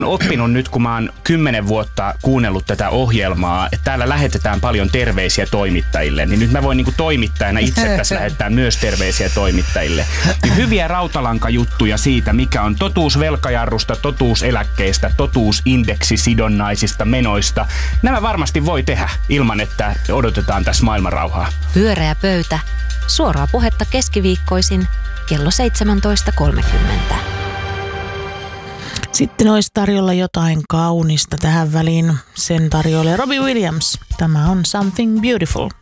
Oppinut nyt, kun mä oon 10 vuotta kuunnellut tätä ohjelmaa, että täällä lähetetään paljon terveisiä toimittajille, niin nyt mä voin niinku toimittajana itse tässä lähettää myös terveisiä toimittajille. Niin hyviä rautalankajuttuja siitä, mikä on totuus velkajarrusta, totuus eläkkeistä, totuus indeksisidonnaisista menoista. Nämä varmasti voi tehdä ilman, että odotetaan tässä maailmanrauhaa. Pyöreä pöytä. Suoraa puhetta keskiviikkoisin kello 17.30. Sitten olisi tarjolla jotain kaunista tähän väliin. Sen tarjoilee Robbie Williams. Tämä on Something Beautiful.